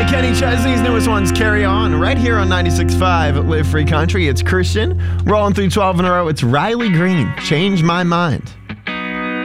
Kenny Chesney's newest one's Carry On, right here on 96.5 Live Free Country. It's Christian. Rolling through 12 in a row. It's Riley Green, Change My Mind.